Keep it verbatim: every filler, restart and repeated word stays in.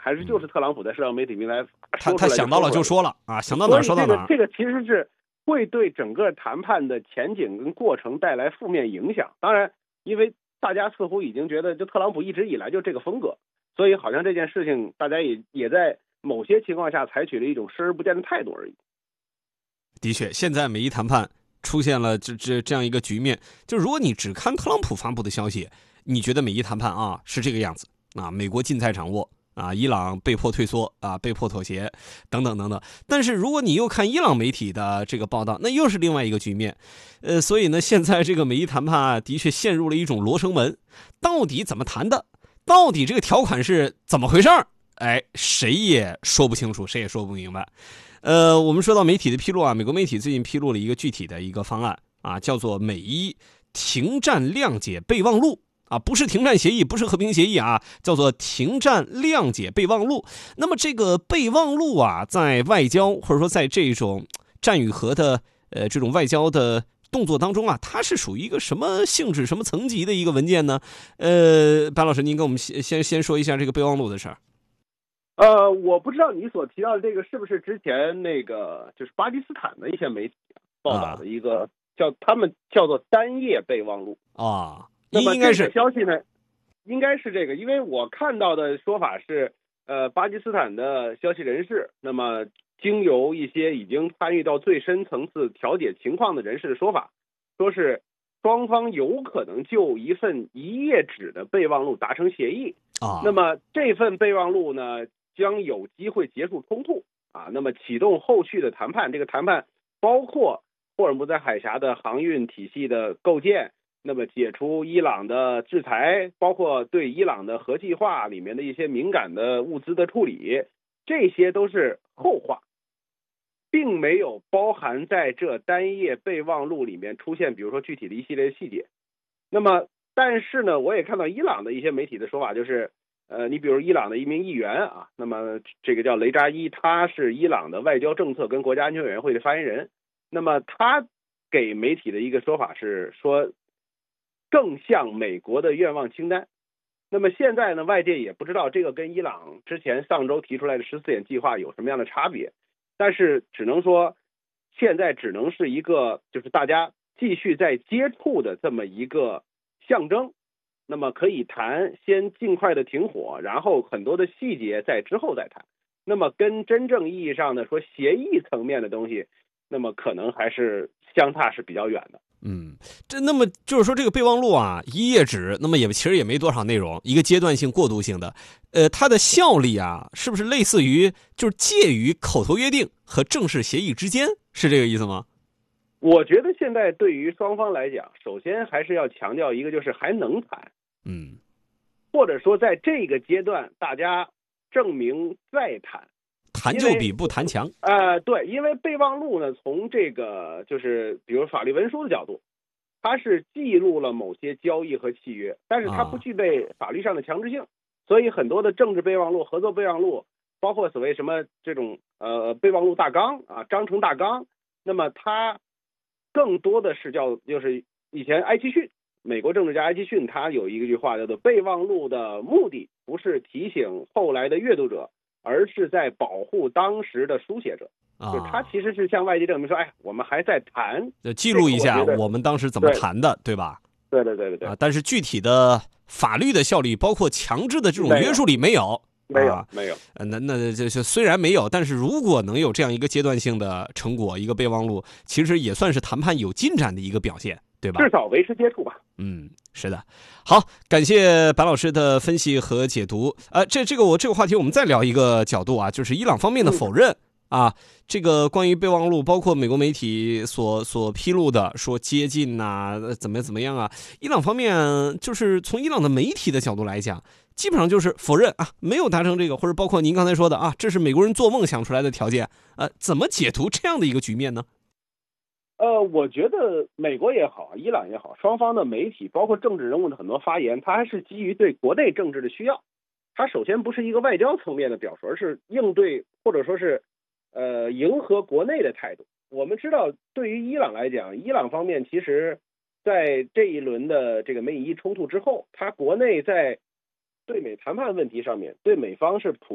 还是就是特朗普在社交媒体平台他他想到了就说了啊，想到哪儿说到哪儿。 这个这个其实是会对整个谈判的前景跟过程带来负面影响。当然，因为大家似乎已经觉得，就特朗普一直以来就这个风格，所以好像这件事情大家也也在某些情况下采取了一种视而不见的态度而已。 的确，现在美伊谈判出现了这这这样一个局面，就如果你只看特朗普发布的消息，你觉得美伊谈判啊是这个样子啊，美国尽在掌握啊，伊朗被迫退缩啊，被迫妥协等等等等。但是如果你又看伊朗媒体的这个报道，那又是另外一个局面。呃，所以呢，现在这个美伊谈判啊，的确陷入了一种罗生门，到底怎么谈的？到底这个条款是怎么回事儿？哎，谁也说不清楚，谁也说不明白。呃，我们说到媒体的披露啊，美国媒体最近披露了一个具体的一个方案啊，叫做美伊停战谅解备忘录啊，不是停战协议，不是和平协议啊，叫做停战谅解备忘录。那么这个备忘录啊，在外交或者说在这种战与和的呃这种外交的动作当中啊，它是属于一个什么性质、什么层级的一个文件呢？呃，白老师，您跟我们先先先说一下这个备忘录的事儿。 呃，我不知道你所提到的这个是不是之前那个就是巴基斯坦的一些媒体报道的一个、啊、叫他们叫做单页备忘录啊？ 那么应该是消息呢，应该是这个，因为我看到的说法是，呃，巴基斯坦的消息人士，那么经由一些已经参与到最深层次调解情况的人士的说法，说是双方有可能就一份一页纸的备忘录达成协议啊。 那么这份备忘录呢，将有机会结束冲突啊，那么启动后续的谈判。这个谈判包括霍尔木兹海峡的航运体系的构建，那么解除伊朗的制裁，包括对伊朗的核计划里面的一些敏感的物资的处理，这些都是后话，并没有包含在这单页备忘录里面出现，比如说具体的一系列细节。那么，但是呢，我也看到伊朗的一些媒体的说法，就是。呃，你比如伊朗的一名议员啊，那么这个叫雷扎伊，他是伊朗的外交政策跟国家安全委员会的发言人。那么他给媒体的一个说法是说，更像美国的愿望清单。那么现在呢，外界也不知道这个跟伊朗之前上周提出来的十四点计划有什么样的差别，但是只能说，现在只能是一个就是大家继续在接触的这么一个象征。那么可以谈，先尽快的停火，然后很多的细节在之后再谈。那么跟真正意义上的说协议层面的东西，那么可能还是相差是比较远的。 嗯，这那么就是说这个备忘录啊，一页纸，那么也其实也没多少内容，一个阶段性、过渡性的，呃，它的效力啊，是不是类似于就是介于口头约定和正式协议之间，是这个意思吗？ 我觉得现在对于双方来讲，首先还是要强调一个，就是还能谈。 嗯， 或者说在这个阶段，大家证明再谈， 谈就比不谈强。 呃，对，因为备忘录呢，从这个就是比如法律文书的角度，它是记录了某些交易和契约，但是它不具备法律上的强制性，啊、所以很多的政治备忘录、合作备忘录，包括所谓什么这种呃备忘录大纲啊、章程大纲，那么它更多的是叫就是以前埃奇逊。美国政治家埃奇逊他有一句话叫做备忘录的目的不是提醒后来的阅读者，而是在保护当时的书写者。啊、就他其实是向外界证明说，哎，我们还在谈， 记录一下我们当时怎么谈的， 对, 对吧？ 对对对对对。 啊，但是具体的法律的效力，包括强制的这种约束力没有。 没有、 啊、 没有， 呃，那那这这虽然没有，但是如果能有这样一个阶段性的成果，一个备忘录，其实也算是谈判有进展的一个表现，对吧？ 至少维持接触吧。 嗯，是的。好，感谢白老师的分析和解读。呃，这这个我这个话题我们再聊一个角度啊，就是伊朗方面的否认。嗯啊，这个关于备忘录，包括美国媒体所所披露的，说接近呐、啊，怎么怎么样啊？伊朗方面就是从伊朗的媒体的角度来讲，基本上就是否认啊，没有达成这个，或者包括您刚才说的啊，这是美国人做梦想出来的条件。呃，怎么解读这样的一个局面呢？ 呃，我觉得美国也好，伊朗也好，双方的媒体包括政治人物的很多发言，它还是基于对国内政治的需要。它首先不是一个外交层面的表述，而是应对或者说是。呃，迎合国内的态度。我们知道，对于伊朗来讲，伊朗方面其实在这一轮的这个美伊冲突之后，它国内在对美谈判问题上面，对美方是普